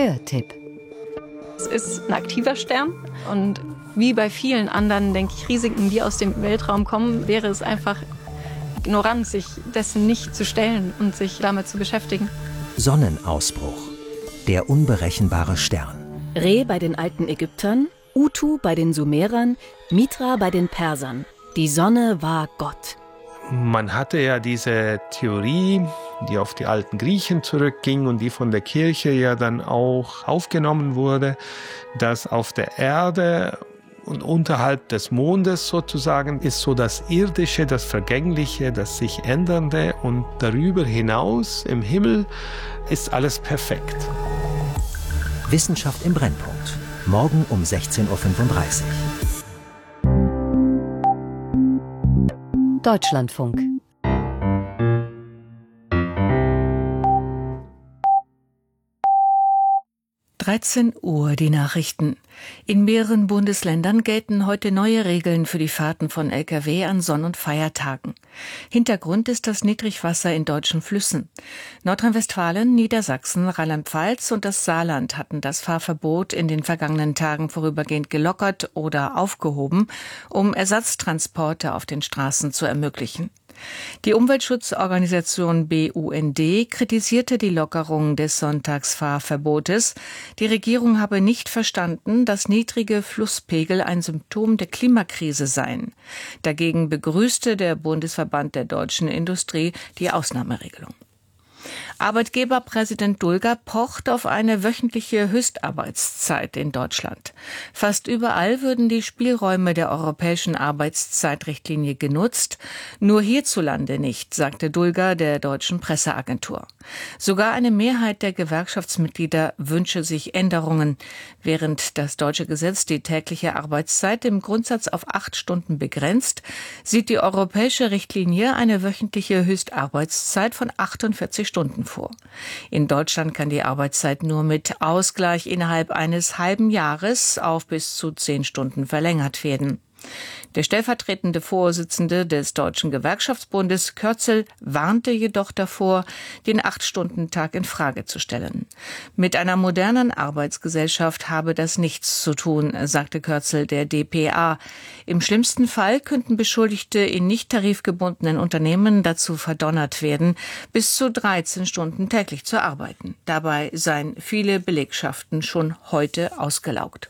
Hörtipp. Es ist ein aktiver Stern und wie bei vielen anderen, denke ich, Risiken, die aus dem Weltraum kommen, wäre es einfach ignorant, sich dessen nicht zu stellen und sich damit zu beschäftigen. Sonnenausbruch. Der unberechenbare Stern. Re bei den alten Ägyptern, Utu bei den Sumerern, Mitra bei den Persern. Die Sonne war Gott. Man hatte ja diese Theorie, die auf die alten Griechen zurückging und die von der Kirche ja dann auch aufgenommen wurde, dass auf der Erde und unterhalb des Mondes sozusagen ist so das Irdische, das Vergängliche, das sich Ändernde und darüber hinaus im Himmel ist alles perfekt. Wissenschaft im Brennpunkt. Morgen um 16:35 Uhr. Deutschlandfunk. Uhr die Nachrichten. In mehreren Bundesländern gelten heute neue Regeln für die Fahrten von Lkw an Sonn- und Feiertagen. Hintergrund ist das Niedrigwasser in deutschen Flüssen. Nordrhein-Westfalen, Niedersachsen, Rheinland-Pfalz und das Saarland hatten das Fahrverbot in den vergangenen Tagen vorübergehend gelockert oder aufgehoben, um Ersatztransporte auf den Straßen zu ermöglichen. Die Umweltschutzorganisation BUND kritisierte die Lockerung des Sonntagsfahrverbotes. Die Regierung habe nicht verstanden, dass niedrige Flusspegel ein Symptom der Klimakrise seien. Dagegen begrüßte der Bundesverband der deutschen Industrie die Ausnahmeregelung. Arbeitgeberpräsident Dulger pocht auf eine wöchentliche Höchstarbeitszeit in Deutschland. Fast überall würden die Spielräume der europäischen Arbeitszeitrichtlinie genutzt, nur hierzulande nicht, sagte Dulger der deutschen Presseagentur. Sogar eine Mehrheit der Gewerkschaftsmitglieder wünsche sich Änderungen. Während das deutsche Gesetz die tägliche Arbeitszeit im Grundsatz auf 8 Stunden begrenzt, sieht die europäische Richtlinie eine wöchentliche Höchstarbeitszeit von 48 Stunden vor. In Deutschland kann die Arbeitszeit nur mit Ausgleich innerhalb eines halben Jahres auf bis zu 10 Stunden verlängert werden. Der stellvertretende Vorsitzende des Deutschen Gewerkschaftsbundes, Körzel, warnte jedoch davor, den 8-Stunden-Tag in Frage zu stellen. Mit einer modernen Arbeitsgesellschaft habe das nichts zu tun, sagte Körzel der dpa. Im schlimmsten Fall könnten Beschuldigte in nicht tarifgebundenen Unternehmen dazu verdonnert werden, bis zu 13 Stunden täglich zu arbeiten. Dabei seien viele Belegschaften schon heute ausgelaugt.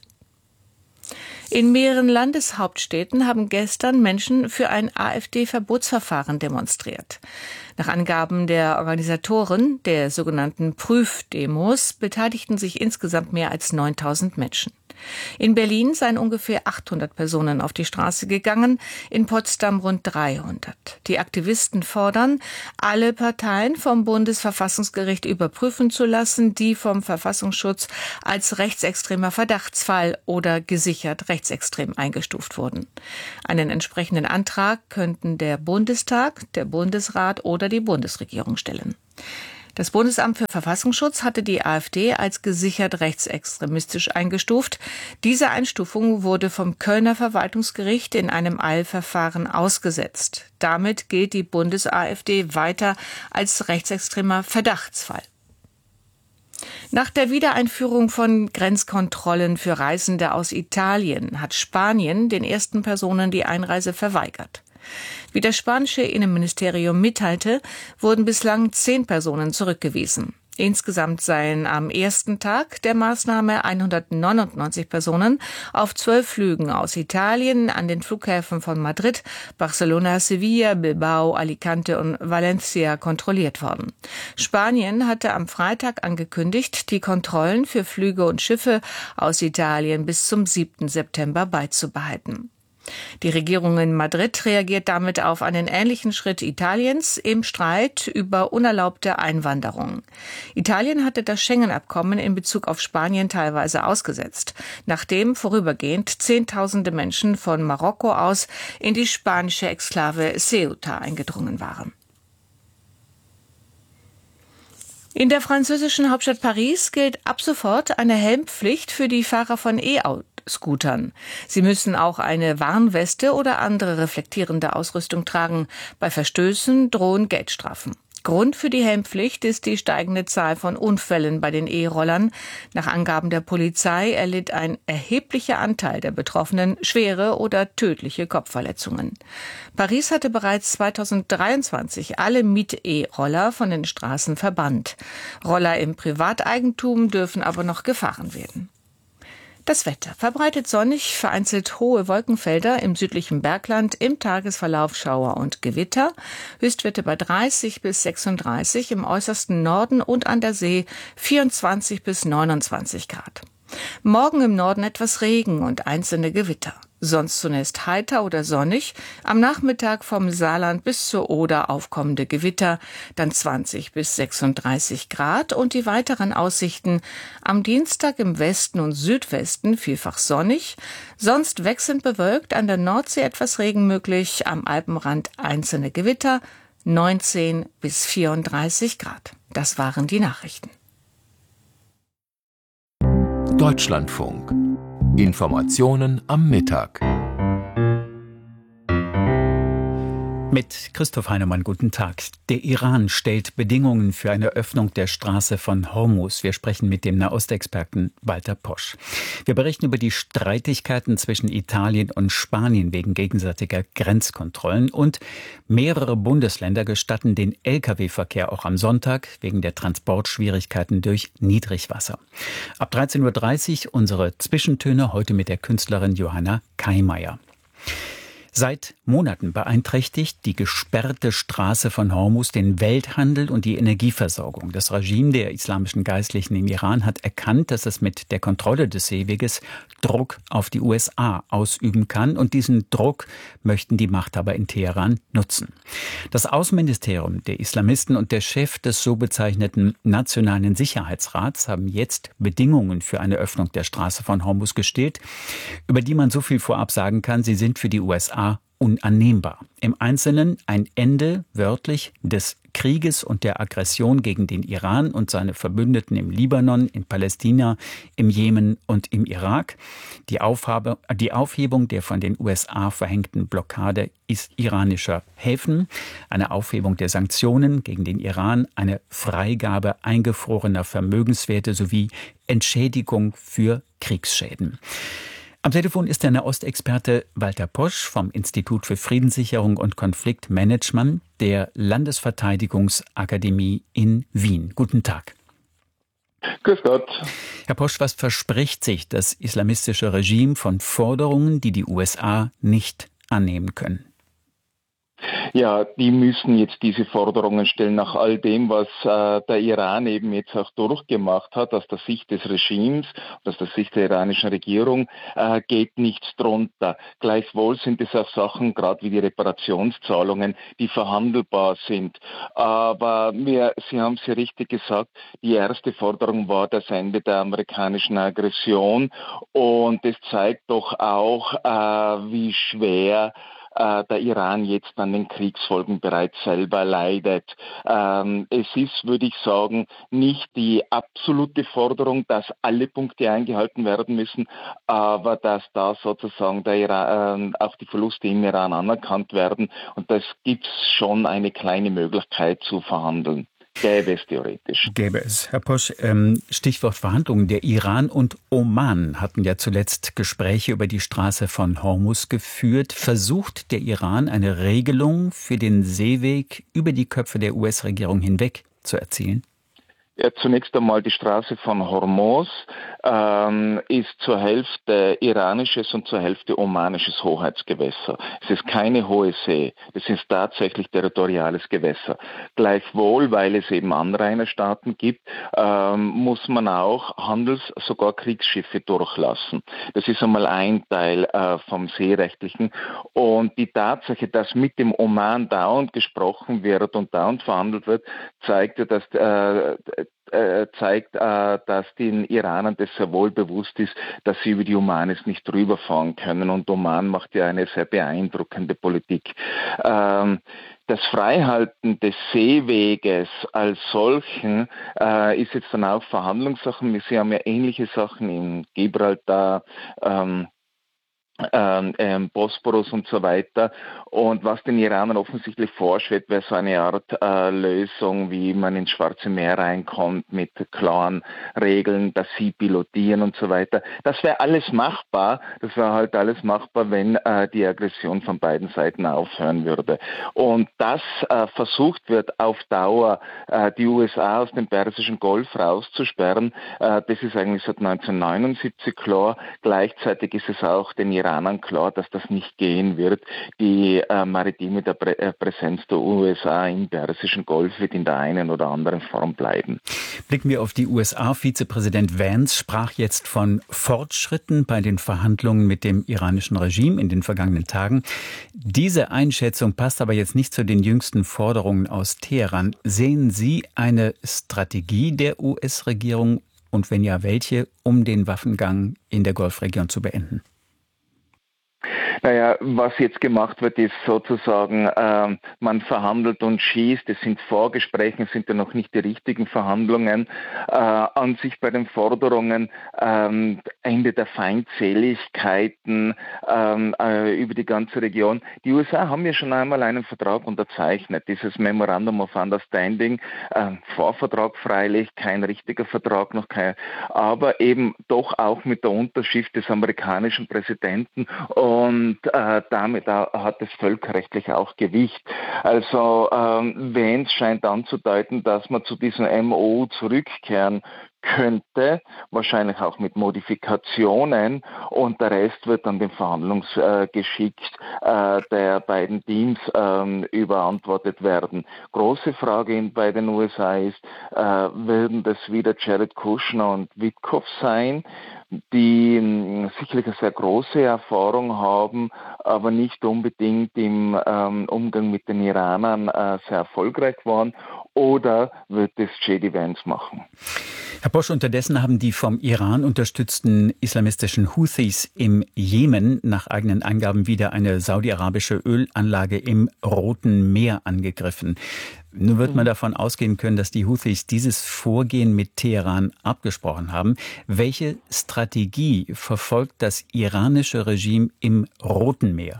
In mehreren Landeshauptstädten haben gestern Menschen für ein AfD-Verbotsverfahren demonstriert. Nach Angaben der Organisatoren der sogenannten Prüfdemos beteiligten sich insgesamt mehr als 9.000 Menschen. In Berlin seien ungefähr 800 Personen auf die Straße gegangen, in Potsdam rund 300. Die Aktivisten fordern, alle Parteien vom Bundesverfassungsgericht überprüfen zu lassen, die vom Verfassungsschutz als rechtsextremer Verdachtsfall oder gesichert rechtsextrem eingestuft wurden. Einen entsprechenden Antrag könnten der Bundestag, der Bundesrat oder die Bundesregierung stellen. Das Bundesamt für Verfassungsschutz hatte die AfD als gesichert rechtsextremistisch eingestuft. Diese Einstufung wurde vom Kölner Verwaltungsgericht in einem Eilverfahren ausgesetzt. Damit gilt die Bundes-AfD weiter als rechtsextremer Verdachtsfall. Nach der Wiedereinführung von Grenzkontrollen für Reisende aus Italien hat Spanien den ersten Personen die Einreise verweigert. Wie das spanische Innenministerium mitteilte, wurden bislang 10 Personen zurückgewiesen. Insgesamt seien am ersten Tag der Maßnahme 199 Personen auf 12 Flügen aus Italien an den Flughäfen von Madrid, Barcelona, Sevilla, Bilbao, Alicante und Valencia kontrolliert worden. Spanien hatte am Freitag angekündigt, die Kontrollen für Flüge und Schiffe aus Italien bis zum 7. September beizubehalten. Die Regierung in Madrid reagiert damit auf einen ähnlichen Schritt Italiens im Streit über unerlaubte Einwanderung. Italien hatte das Schengen-Abkommen in Bezug auf Spanien teilweise ausgesetzt, nachdem vorübergehend Zehntausende Menschen von Marokko aus in die spanische Exklave Ceuta eingedrungen waren. In der französischen Hauptstadt Paris gilt ab sofort eine Helmpflicht für die Fahrer von E-Scootern. Sie müssen auch eine Warnweste oder andere reflektierende Ausrüstung tragen. Bei Verstößen drohen Geldstrafen. Grund für die Helmpflicht ist die steigende Zahl von Unfällen bei den E-Rollern. Nach Angaben der Polizei erlitt ein erheblicher Anteil der Betroffenen schwere oder tödliche Kopfverletzungen. Paris hatte bereits 2023 alle Miet-E-Roller von den Straßen verbannt. Roller im Privateigentum dürfen aber noch gefahren werden. Das Wetter. Verbreitet sonnig, vereinzelt hohe Wolkenfelder im südlichen Bergland, im Tagesverlauf Schauer und Gewitter. Höchstwerte bei 30 bis 36, im äußersten Norden und an der See 24 bis 29 Grad. Morgen im Norden etwas Regen und einzelne Gewitter. Sonst zunächst heiter oder sonnig, am Nachmittag vom Saarland bis zur Oder aufkommende Gewitter, dann 20 bis 36 Grad und die weiteren Aussichten: am Dienstag im Westen und Südwesten vielfach sonnig, sonst wechselnd bewölkt, an der Nordsee etwas Regen möglich, am Alpenrand einzelne Gewitter, 19 bis 34 Grad. Das waren die Nachrichten. Deutschlandfunk. Informationen am Mittag. Mit Christoph Heinemann, guten Tag. Der Iran stellt Bedingungen für eine Öffnung der Straße von Hormuz. Wir sprechen mit dem Nahostexperten Walter Posch. Wir berichten über die Streitigkeiten zwischen Italien und Spanien wegen gegenseitiger Grenzkontrollen. Und mehrere Bundesländer gestatten den Lkw-Verkehr auch am Sonntag wegen der Transportschwierigkeiten durch Niedrigwasser. Ab 13.30 Uhr unsere Zwischentöne, heute mit der Künstlerin Johanna Kaimayer. Seit Monaten beeinträchtigt die gesperrte Straße von Hormuz den Welthandel und die Energieversorgung. Das Regime der islamischen Geistlichen im Iran hat erkannt, dass es mit der Kontrolle des Seeweges Druck auf die USA ausüben kann. Und diesen Druck möchten die Machthaber in Teheran nutzen. Das Außenministerium der Islamisten und der Chef des so bezeichneten Nationalen Sicherheitsrats haben jetzt Bedingungen für eine Öffnung der Straße von Hormuz gestellt, über die man so viel vorab sagen kann, sie sind für die USA unannehmbar. Im Einzelnen ein Ende, wörtlich, des Krieges und der Aggression gegen den Iran und seine Verbündeten im Libanon, in Palästina, im Jemen und im Irak. Die Aufhebung der von den USA verhängten Blockade iranischer Häfen, eine Aufhebung der Sanktionen gegen den Iran, eine Freigabe eingefrorener Vermögenswerte sowie Entschädigung für Kriegsschäden. Am Telefon ist der Nahostexperte Walter Posch vom Institut für Friedenssicherung und Konfliktmanagement der Landesverteidigungsakademie in Wien. Guten Tag. Grüß Gott. Herr Posch, was verspricht sich das islamistische Regime von Forderungen, die die USA nicht annehmen können? Ja, die müssen jetzt diese Forderungen stellen nach all dem, was der Iran eben jetzt auch durchgemacht hat. Aus der Sicht des Regimes, aus der Sicht der iranischen Regierung geht nichts drunter. Gleichwohl sind es auch Sachen, gerade wie die Reparationszahlungen, die verhandelbar sind. Aber Sie haben es ja richtig gesagt, die erste Forderung war das Ende der amerikanischen Aggression. Und es zeigt doch auch, wie schwer der Iran jetzt an den Kriegsfolgen bereits selber leidet. Es ist, würde ich sagen, nicht die absolute Forderung, dass alle Punkte eingehalten werden müssen, aber dass da sozusagen auch die Verluste im Iran anerkannt werden. Und das gibt es schon eine kleine Möglichkeit zu verhandeln. Gäbe es theoretisch. Gäbe es. Herr Posch, Stichwort Verhandlungen. Der Iran und Oman hatten ja zuletzt Gespräche über die Straße von Hormuz geführt. Versucht der Iran eine Regelung für den Seeweg über die Köpfe der US-Regierung hinweg zu erzielen? Ja, zunächst einmal die Straße von Hormuz ist zur Hälfte iranisches und zur Hälfte omanisches Hoheitsgewässer. Es ist keine hohe See, es ist tatsächlich territoriales Gewässer. Gleichwohl, weil es eben Anrainerstaaten gibt, muss man auch sogar Kriegsschiffe durchlassen. Das ist einmal ein Teil vom Seerechtlichen. Und die Tatsache, dass mit dem Oman dauernd gesprochen wird und dauernd verhandelt wird, zeigt ja, dass den Iranern das sehr wohl bewusst ist, dass sie über die Omanis nicht rüberfahren können. Und Oman macht ja eine sehr beeindruckende Politik. Das Freihalten des Seeweges als solchen ist jetzt dann auch Verhandlungssachen. Sie haben ja ähnliche Sachen in Gibraltar, Bosporus und so weiter. Und was den Iranern offensichtlich vorschwebt, wäre so eine Art Lösung, wie man ins Schwarze Meer reinkommt mit klaren Regeln, dass sie pilotieren und so weiter. Das wäre alles machbar. Das wäre halt alles machbar, wenn die Aggression von beiden Seiten aufhören würde. Und das versucht wird auf Dauer, die USA aus dem Persischen Golf rauszusperren. Das ist eigentlich seit 1979 klar. Gleichzeitig ist es auch den Iranern klar, dass das nicht gehen wird. Die maritime Präsenz der USA im Persischen Golf wird in der einen oder anderen Form bleiben. Blicken wir auf die USA. Vizepräsident Vance sprach jetzt von Fortschritten bei den Verhandlungen mit dem iranischen Regime in den vergangenen Tagen. Diese Einschätzung passt aber jetzt nicht zu den jüngsten Forderungen aus Teheran. Sehen Sie eine Strategie der US-Regierung und wenn ja, welche, um den Waffengang in der Golfregion zu beenden? Naja, was jetzt gemacht wird, ist sozusagen, man verhandelt und schießt. Es sind Vorgespräche, es sind ja noch nicht die richtigen Verhandlungen. An sich bei den Forderungen Ende der Feindseligkeiten über die ganze Region. Die USA haben ja schon einmal einen Vertrag unterzeichnet, dieses Memorandum of Understanding, Vorvertrag freilich, kein richtiger Vertrag, noch kein, aber eben doch auch mit der Unterschrift des amerikanischen Präsidenten und damit hat es völkerrechtlich auch Gewicht. Also Vance scheint anzudeuten, dass man zu diesem MOU zurückkehren könnte, wahrscheinlich auch mit Modifikationen und der Rest wird dann dem Verhandlungsgeschick der beiden Teams überantwortet werden. Große Frage bei den USA ist, werden das wieder Jared Kushner und Witkoff sein, die sicherlich eine sehr große Erfahrung haben, aber nicht unbedingt im Umgang mit den Iranern sehr erfolgreich waren, oder wird es J.D. Vance machen? Herr Posch, unterdessen haben die vom Iran unterstützten islamistischen Houthis im Jemen nach eigenen Angaben wieder eine saudi-arabische Ölanlage im Roten Meer angegriffen. Nun wird man davon ausgehen können, dass die Houthis dieses Vorgehen mit Teheran abgesprochen haben. Welche Strategie verfolgt das iranische Regime im Roten Meer?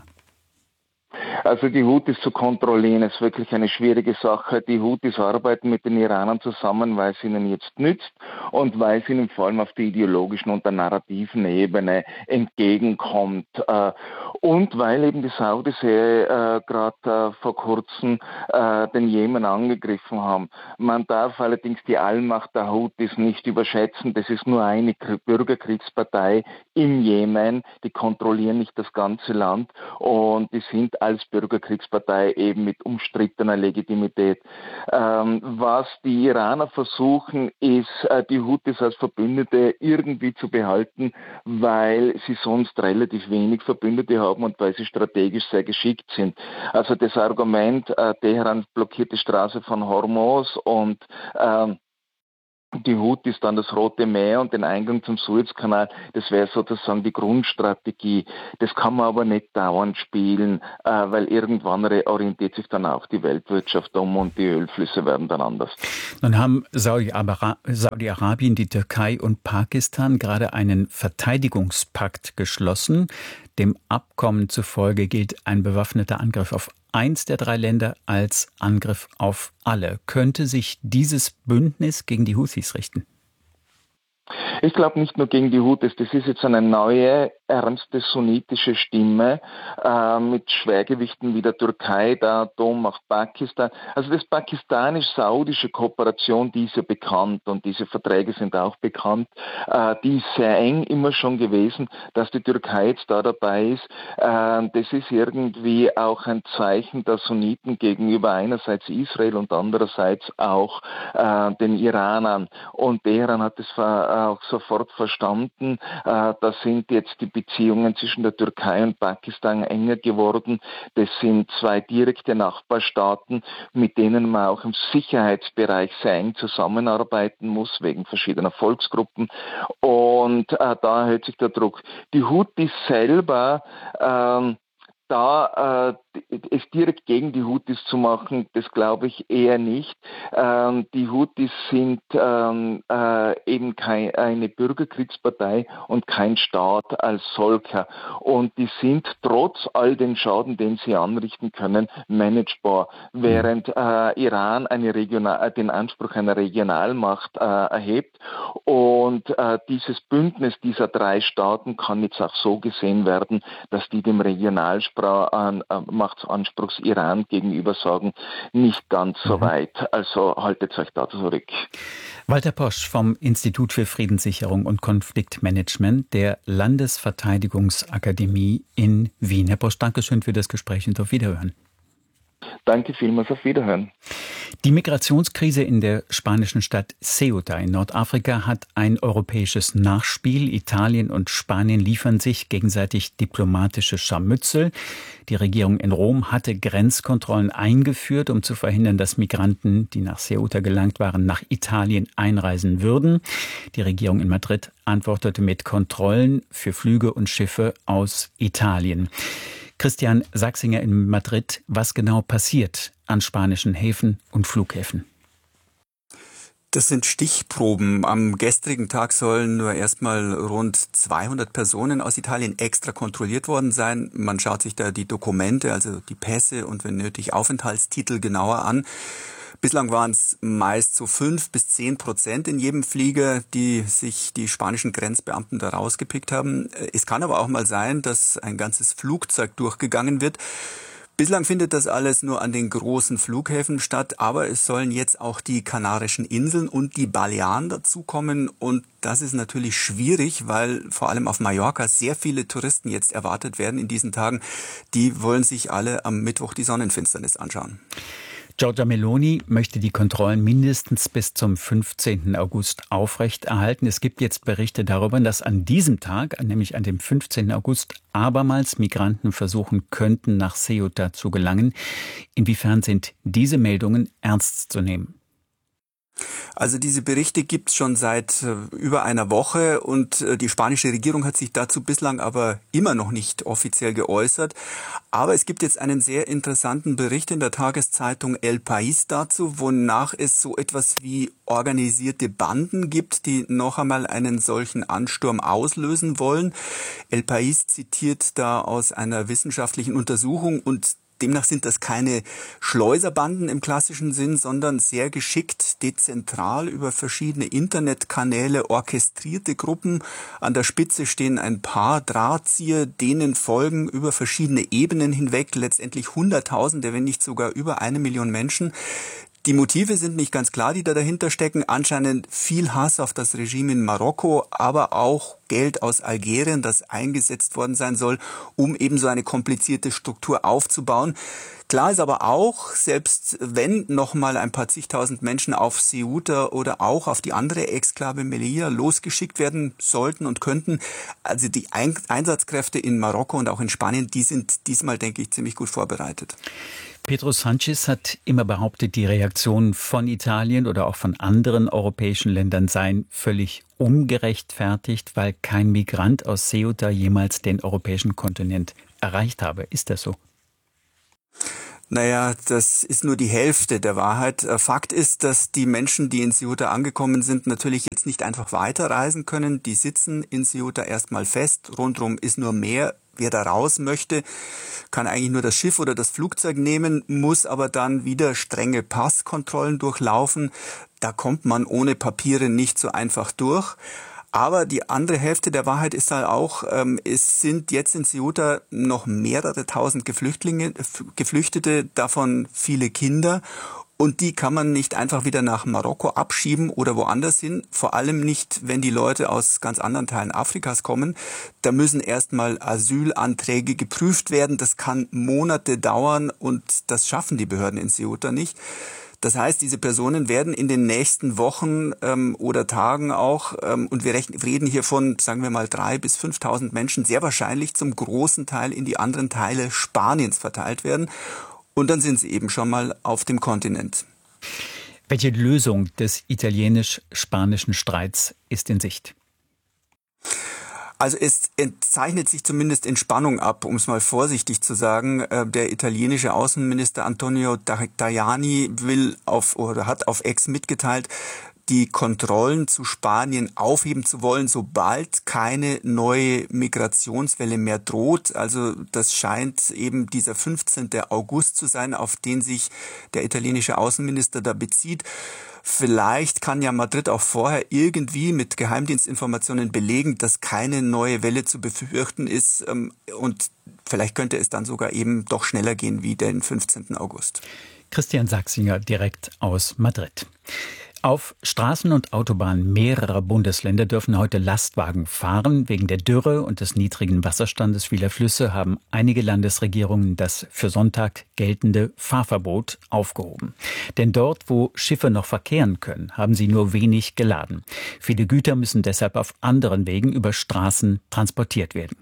Also die Houthis zu kontrollieren ist wirklich eine schwierige Sache. Die Houthis arbeiten mit den Iranern zusammen, weil es ihnen jetzt nützt und weil es ihnen vor allem auf der ideologischen und der narrativen Ebene entgegenkommt. Und weil eben die Saudis gerade vor kurzem den Jemen angegriffen haben. Man darf allerdings die Allmacht der Houthis nicht überschätzen. Das ist nur eine Bürgerkriegspartei im Jemen. Die kontrollieren nicht das ganze Land und die sind als Bürgerkriegspartei eben mit umstrittener Legitimität. Was die Iraner versuchen, ist, die Houthis als Verbündete irgendwie zu behalten, weil sie sonst relativ wenig Verbündete haben und weil sie strategisch sehr geschickt sind. Also das Argument, Teheran blockiert die Straße von Hormuz und die Houthis dann das Rote Meer und den Eingang zum Suezkanal, das wäre sozusagen die Grundstrategie. Das kann man aber nicht dauernd spielen, weil irgendwann orientiert sich dann auch die Weltwirtschaft um und die Ölflüsse werden dann anders. Nun haben Saudi-Arabien, die Türkei und Pakistan gerade einen Verteidigungspakt geschlossen. Dem Abkommen zufolge gilt ein bewaffneter Angriff auf eins der drei Länder als Angriff auf alle. Könnte sich dieses Bündnis gegen die Houthis richten? Ich glaube nicht nur gegen die Houthis, das ist jetzt eine neue, ernste sunnitische Stimme mit Schwergewichten wie der Türkei, der Atom auf Pakistan. Also das pakistanisch-saudische Kooperation, die ist ja bekannt und diese Verträge sind auch bekannt. Die ist sehr eng immer schon gewesen, dass die Türkei jetzt da dabei ist. Das ist irgendwie auch ein Zeichen der Sunniten gegenüber einerseits Israel und andererseits auch den Iranern. Und Teheran hat es auch sofort verstanden. Da sind jetzt die Beziehungen zwischen der Türkei und Pakistan enger geworden. Das sind zwei direkte Nachbarstaaten, mit denen man auch im Sicherheitsbereich sehr eng zusammenarbeiten muss, wegen verschiedener Volksgruppen. Und da erhöht sich der Druck. Die Houthis selber, es direkt gegen die Houthis zu machen, das glaube ich eher nicht. Die Houthis sind eben eine Bürgerkriegspartei und kein Staat als solcher. Und die sind trotz all den Schaden, den sie anrichten können, managebar. Während Iran den Anspruch einer Regionalmacht erhebt. Und dieses Bündnis dieser 3 Staaten kann jetzt auch so gesehen werden, dass die dem Machtsanspruchs Iran gegenüber sagen, nicht ganz so weit. Also haltet euch da zurück. Walter Posch vom Institut für Friedenssicherung und Konfliktmanagement der Landesverteidigungsakademie in Wien. Herr Posch, danke schön für das Gespräch und auf Wiederhören. Danke vielmals, auf Wiederhören. Die Migrationskrise in der spanischen Stadt Ceuta in Nordafrika hat ein europäisches Nachspiel. Italien und Spanien liefern sich gegenseitig diplomatische Scharmützel. Die Regierung in Rom hatte Grenzkontrollen eingeführt, um zu verhindern, dass Migranten, die nach Ceuta gelangt waren, nach Italien einreisen würden. Die Regierung in Madrid antwortete mit Kontrollen für Flüge und Schiffe aus Italien. Christian Sachsinger in Madrid, was genau passiert an spanischen Häfen und Flughäfen? Das sind Stichproben. Am gestrigen Tag sollen nur erstmal rund 200 Personen aus Italien extra kontrolliert worden sein. Man schaut sich da die Dokumente, also die Pässe und wenn nötig Aufenthaltstitel genauer an. Bislang waren es meist so 5-10% in jedem Flieger, die sich die spanischen Grenzbeamten da rausgepickt haben. Es kann aber auch mal sein, dass ein ganzes Flugzeug durchgegangen wird. Bislang findet das alles nur an den großen Flughäfen statt, aber es sollen jetzt auch die Kanarischen Inseln und die Balearen dazukommen. Und das ist natürlich schwierig, weil vor allem auf Mallorca sehr viele Touristen jetzt erwartet werden in diesen Tagen. Die wollen sich alle am Mittwoch die Sonnenfinsternis anschauen. Giorgia Meloni möchte die Kontrollen mindestens bis zum 15. August aufrechterhalten. Es gibt jetzt Berichte darüber, dass an diesem Tag, nämlich an dem 15. August, abermals Migranten versuchen könnten, nach Ceuta zu gelangen. Inwiefern sind diese Meldungen ernst zu nehmen? Also diese Berichte gibt's schon seit über einer Woche und die spanische Regierung hat sich dazu bislang aber immer noch nicht offiziell geäußert. Aber es gibt jetzt einen sehr interessanten Bericht in der Tageszeitung El País dazu, wonach es so etwas wie organisierte Banden gibt, die noch einmal einen solchen Ansturm auslösen wollen. El País zitiert da aus einer wissenschaftlichen Untersuchung und demnach sind das keine Schleuserbanden im klassischen Sinn, sondern sehr geschickt, dezentral über verschiedene Internetkanäle orchestrierte Gruppen. An der Spitze stehen ein paar Drahtzieher, denen folgen über verschiedene Ebenen hinweg letztendlich Hunderttausende, wenn nicht sogar über 1 Million Menschen. Die Motive sind nicht ganz klar, die da dahinter stecken. Anscheinend viel Hass auf das Regime in Marokko, aber auch Geld aus Algerien, das eingesetzt worden sein soll, um eben so eine komplizierte Struktur aufzubauen. Klar ist aber auch, selbst wenn nochmal ein paar zigtausend Menschen auf Ceuta oder auch auf die andere Exklave Melilla losgeschickt werden sollten und könnten, also die Einsatzkräfte in Marokko und auch in Spanien, die sind diesmal, denke ich, ziemlich gut vorbereitet. Pedro Sánchez hat immer behauptet, die Reaktionen von Italien oder auch von anderen europäischen Ländern seien völlig ungerechtfertigt, weil kein Migrant aus Ceuta jemals den europäischen Kontinent erreicht habe. Ist das so? Naja, das ist nur die Hälfte der Wahrheit. Fakt ist, dass die Menschen, die in Ceuta angekommen sind, natürlich jetzt nicht einfach weiterreisen können. Die sitzen in Ceuta erstmal fest. Rundrum ist nur Meer. Wer da raus möchte, kann eigentlich nur das Schiff oder das Flugzeug nehmen, muss aber dann wieder strenge Passkontrollen durchlaufen. Da kommt man ohne Papiere nicht so einfach durch. Aber die andere Hälfte der Wahrheit ist halt auch, es sind jetzt in Ceuta noch mehrere tausend Geflüchtete, davon viele Kinder. Und die kann man nicht einfach wieder nach Marokko abschieben oder woanders hin. Vor allem nicht, wenn die Leute aus ganz anderen Teilen Afrikas kommen. Da müssen erstmal Asylanträge geprüft werden. Das kann Monate dauern und das schaffen die Behörden in Ceuta nicht. Das heißt, diese Personen werden in den nächsten Wochen oder Tagen auch, und wir reden hier von, sagen wir mal, 3.000 bis 5.000 Menschen, sehr wahrscheinlich zum großen Teil in die anderen Teile Spaniens verteilt werden. Und dann sind sie eben schon mal auf dem Kontinent. Welche Lösung des italienisch-spanischen Streits ist in Sicht? Also es zeichnet sich zumindest Entspannung ab, um es mal vorsichtig zu sagen. Der italienische Außenminister Antonio Tajani hat auf X mitgeteilt, die Kontrollen zu Spanien aufheben zu wollen, sobald keine neue Migrationswelle mehr droht. Also das scheint eben dieser 15. August zu sein, auf den sich der italienische Außenminister da bezieht. Vielleicht kann ja Madrid auch vorher irgendwie mit Geheimdienstinformationen belegen, dass keine neue Welle zu befürchten ist. Und vielleicht könnte es dann sogar eben doch schneller gehen wie den 15. August. Christian Sachsinger direkt aus Madrid. Auf Straßen und Autobahnen mehrerer Bundesländer dürfen heute Lastwagen fahren. Wegen der Dürre und des niedrigen Wasserstandes vieler Flüsse haben einige Landesregierungen das für Sonntag geltende Fahrverbot aufgehoben. Denn dort, wo Schiffe noch verkehren können, haben sie nur wenig geladen. Viele Güter müssen deshalb auf anderen Wegen über Straßen transportiert werden.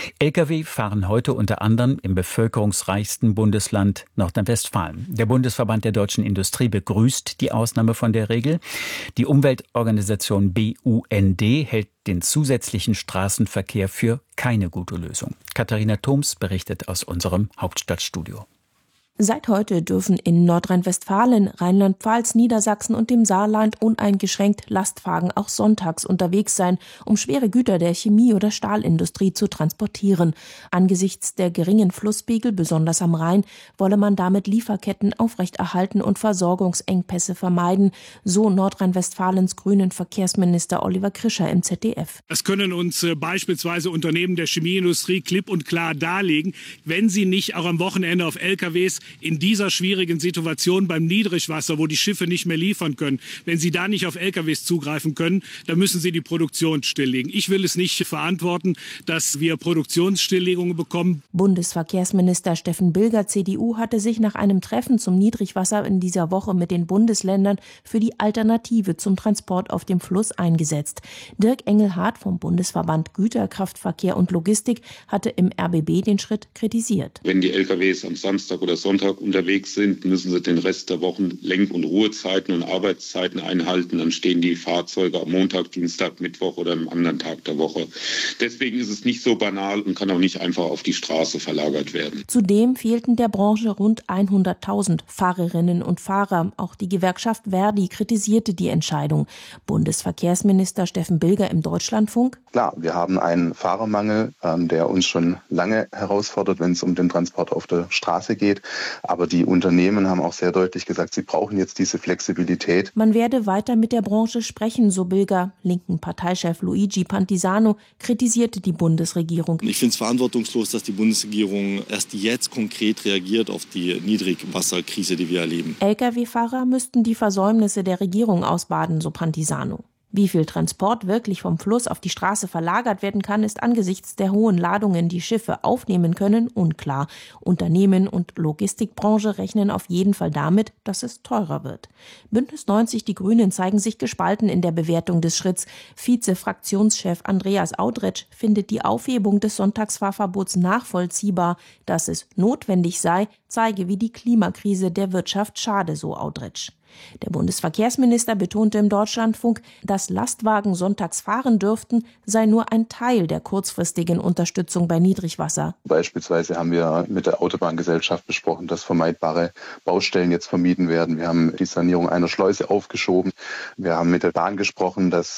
Lkw fahren heute unter anderem im bevölkerungsreichsten Bundesland Nordrhein-Westfalen. Der Bundesverband der deutschen Industrie begrüßt die Ausnahme von der Regel. Die Umweltorganisation BUND hält den zusätzlichen Straßenverkehr für keine gute Lösung. Katharina Thoms berichtet aus unserem Hauptstadtstudio. Seit heute dürfen in Nordrhein-Westfalen, Rheinland-Pfalz, Niedersachsen und dem Saarland uneingeschränkt Lastwagen auch sonntags unterwegs sein, um schwere Güter der Chemie- oder Stahlindustrie zu transportieren. Angesichts der geringen Flusspegel, besonders am Rhein, wolle man damit Lieferketten aufrechterhalten und Versorgungsengpässe vermeiden, so Nordrhein-Westfalens grünen Verkehrsminister Oliver Krischer im ZDF. Das können uns beispielsweise Unternehmen der Chemieindustrie klipp und klar darlegen, wenn sie nicht auch am Wochenende auf LKWs in dieser schwierigen Situation beim Niedrigwasser, wo die Schiffe nicht mehr liefern können, wenn sie da nicht auf LKWs zugreifen können, dann müssen sie die Produktion stilllegen. Ich will es nicht verantworten, dass wir Produktionsstilllegungen bekommen. Bundesverkehrsminister Steffen Bilger, CDU, hatte sich nach einem Treffen zum Niedrigwasser in dieser Woche mit den Bundesländern für die Alternative zum Transport auf dem Fluss eingesetzt. Dirk Engelhardt vom Bundesverband Güterkraftverkehr und Logistik hatte im RBB den Schritt kritisiert. Wenn die LKWs am Samstag oder Sonntag unterwegs sind, müssen sie den Rest der Wochen Lenk- und Ruhezeiten und Arbeitszeiten einhalten. Dann stehen die Fahrzeuge am Montag, Dienstag, Mittwoch oder am anderen Tag der Woche. Deswegen ist es nicht so banal und kann auch nicht einfach auf die Straße verlagert werden. Zudem fehlten der Branche rund 100.000 Fahrerinnen und Fahrer. Auch die Gewerkschaft Verdi kritisierte die Entscheidung. Bundesverkehrsminister Steffen Bilger im Deutschlandfunk: Klar, wir haben einen Fahrermangel, der uns schon lange herausfordert, wenn es um den Transport auf der Straße geht. Aber die Unternehmen haben auch sehr deutlich gesagt, sie brauchen jetzt diese Flexibilität. Man werde weiter mit der Branche sprechen, so Bilger. Linken Parteichef Luigi Pantisano kritisierte die Bundesregierung. Ich finde es verantwortungslos, dass die Bundesregierung erst jetzt konkret reagiert auf die Niedrigwasserkrise, die wir erleben. Lkw-Fahrer müssten die Versäumnisse der Regierung ausbaden, so Pantisano. Wie viel Transport wirklich vom Fluss auf die Straße verlagert werden kann, ist angesichts der hohen Ladungen, die Schiffe aufnehmen können, unklar. Unternehmen und Logistikbranche rechnen auf jeden Fall damit, dass es teurer wird. Bündnis 90 Die Grünen zeigen sich gespalten in der Bewertung des Schritts. Vize-Fraktionschef Andreas Audretsch findet die Aufhebung des Sonntagsfahrverbots nachvollziehbar. Dass es notwendig sei, zeige, wie die Klimakrise der Wirtschaft schade, so Audretsch. Der Bundesverkehrsminister betonte im Deutschlandfunk, dass Lastwagen sonntags fahren dürften, sei nur ein Teil der kurzfristigen Unterstützung bei Niedrigwasser. Beispielsweise haben wir mit der Autobahngesellschaft besprochen, dass vermeidbare Baustellen jetzt vermieden werden. Wir haben die Sanierung einer Schleuse aufgeschoben. Wir haben mit der Bahn gesprochen, dass